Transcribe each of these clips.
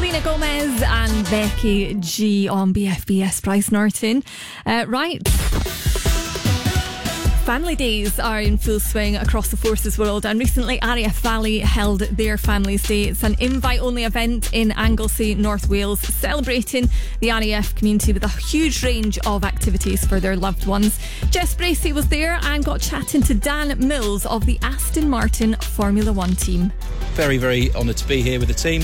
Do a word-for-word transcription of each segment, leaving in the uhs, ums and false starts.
Selena Gomez and Becky G on B F B S Bryce Norton. Uh, right. Family days are in full swing across the forces world, and recently R A F Valley held their Families Day. It's an invite-only event in Anglesey, North Wales, celebrating the R A F community with a huge range of activities for their loved ones. Jess Bracey was there and got chatting to Dan Mills of the Aston Martin Formula One team. Very, very honoured to be here with the team.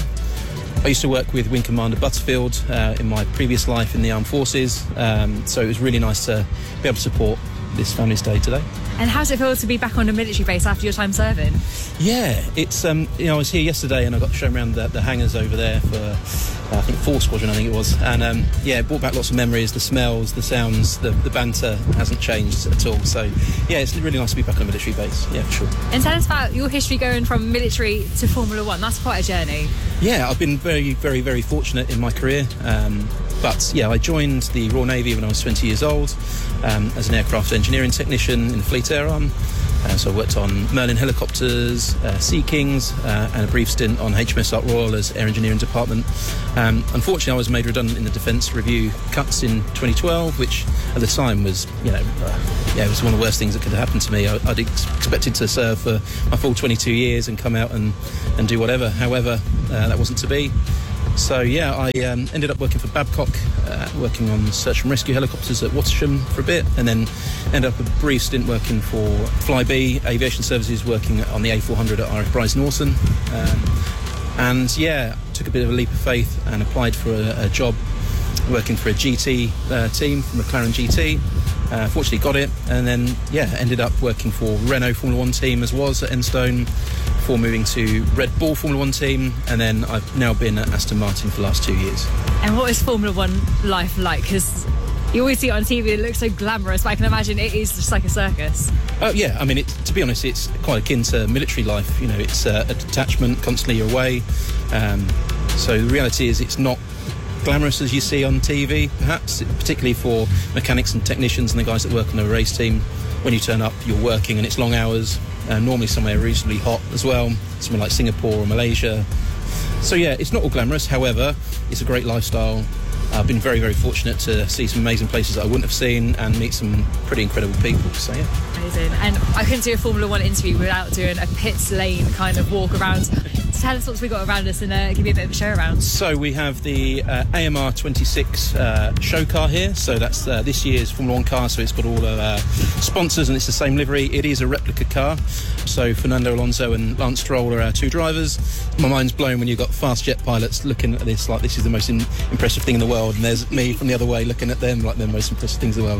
I used to work with Wing Commander Butterfield uh, in my previous life in the Armed Forces, um, so it was really nice to be able to support this Families Day today. And how does it feel to be back on a military base after your time serving? Yeah, it's um, you know, I was here yesterday and I got shown around the, the hangars over there for uh, I think Four Squadron, I think it was, and um, yeah, it brought back lots of memories. The smells, the sounds, the, the banter hasn't changed at all. So yeah, it's really nice to be back on a military base. Yeah, for sure. And tell us about your history going from military to Formula One. That's quite a journey. Yeah, I've been very, very, very fortunate in my career. Um, But yeah, I joined the Royal Navy when I was twenty years old um, as an aircraft engineering technician in the Fleet Air Arm. Uh, so I worked on Merlin helicopters, uh, Sea Kings, uh, and a brief stint on H M S Ark Royal as Air Engineering Department. Um, unfortunately, I was made redundant in the Defence Review cuts in twenty twelve, which at the time was, you know, uh, yeah, it was one of the worst things that could have happened to me. I, I'd ex- expected to serve for my full twenty-two years and come out and, and do whatever. However, uh, that wasn't to be. So yeah, I um, ended up working for Babcock, uh, working on search and rescue helicopters at Watersham for a bit, and then ended up a brief stint working for Flybe Aviation Services, working on the A four hundred at R F Bryce Norton. Um, and yeah, took a bit of a leap of faith and applied for a, a job working for a G T uh, team, McLaren G T. Uh, fortunately got it, and then yeah, ended up working for Renault Formula One team as was at Enstone, before moving to Red Bull Formula One team, and then I've now been at Aston Martin for the last two years. And what is Formula One life like? Because you always see it on T V, it looks so glamorous, but I can imagine it is just like a circus. Oh yeah, I mean, it, to be honest, it's quite akin to military life. You know, it's uh, a detachment, constantly you're away. Um, so the reality is it's not glamorous as you see on T V, perhaps, particularly for mechanics and technicians and the guys that work on the race team. When you turn up, you're working and it's long hours, uh, normally somewhere reasonably hot as well, somewhere like Singapore or Malaysia. So yeah, it's not all glamorous, however, it's a great lifestyle. I've been very, very fortunate to see some amazing places that I wouldn't have seen and meet some pretty incredible people, so yeah. Amazing. And I couldn't do a Formula One interview without doing a pits lane kind of walk around. Tell us what we got around us and uh, give you a bit of a show around. So we have the uh, A M R twenty-six uh, show car here. So that's uh, this year's Formula One car. So it's got all the uh, sponsors and it's the same livery. It is a replica car. So Fernando Alonso and Lance Stroll are our two drivers. My mind's blown when you've got fast jet pilots looking at this like this is the most in- impressive thing in the world, and there's me from the other way looking at them like they're the most impressive things in the world.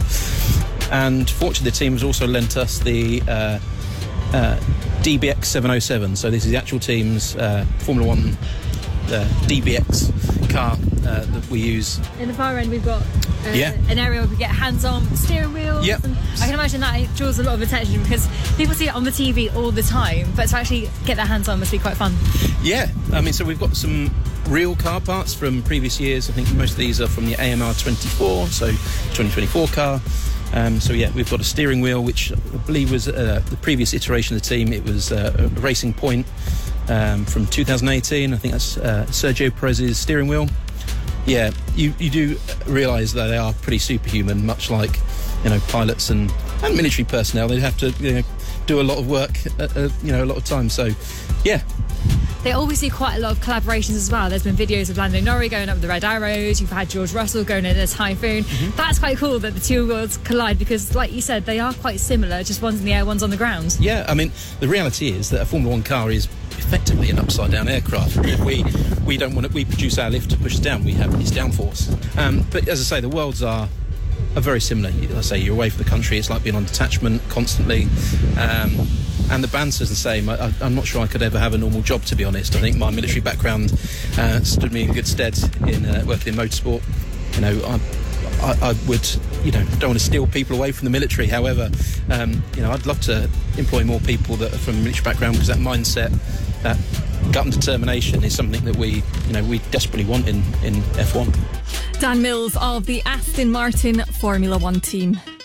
And fortunately, the team has also lent us the uh, uh, D B X seven oh seven. So this is the actual team's uh, Formula One uh, D B X car uh, that we use. In the far end, we've got uh, yeah. an area where we get hands-on with the steering wheel. Yep. And I can imagine that draws a lot of attention because people see it on the T V all the time, but to actually get their hands on must be quite fun. Yeah, I mean, so we've got some real car parts from previous years. I think most of these are from the A M R twenty-four, so twenty twenty-four car. Um, so yeah, we've got a steering wheel, which I believe was uh, the previous iteration of the team. It was uh, a Racing Point um, from two thousand eighteen. I think that's uh, Sergio Perez's steering wheel. Yeah, you, you do realise that they are pretty superhuman, much like, you know, pilots and, and military personnel. They have to, you know, do a lot of work, at, uh, you know, a lot of time. So, yeah. They always do quite a lot of collaborations as well. There's been videos of Lando Norris going up with the Red Arrows. You've had George Russell going in a Typhoon. Mm-hmm. That's quite cool that the two worlds collide because, like you said, they are quite similar. Just one's in the air, one's on the ground. Yeah, I mean, the reality is that a Formula One car is effectively an upside-down aircraft. we we don't want to, we produce our lift to push us down. We have its downforce. Um, but as I say, the worlds are are very similar. I say you're away from the country. It's like being on detachment constantly. Um, And the banter's the same. I, I'm not sure I could ever have a normal job, to be honest. I think my military background uh, stood me in good stead in uh, working in motorsport. You know, I, I, I would, you know, don't want to steal people away from the military. However, um, you know, I'd love to employ more people that are from a military background because that mindset, that gut and determination is something that we, you know, we desperately want in, in F one. Dan Mills of the Aston Martin Formula One team.